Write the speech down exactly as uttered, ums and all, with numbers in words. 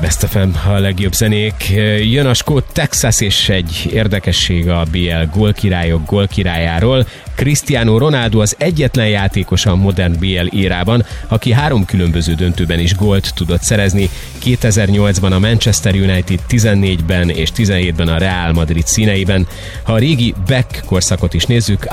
Best ef em, a legjobb zenék. Jön a skót Texas, és egy érdekesség a bé el gólkirályok gólkirályáról. Cristiano Ronaldo az egyetlen játékos a modern bé el érában, aki három különböző döntőben is gólt tudott szerezni. kétezer-nyolcban a Manchester United, tizennégyben és tizenhétben a Real Madrid színeiben. Ha a régi Beck korszakot is nézzük,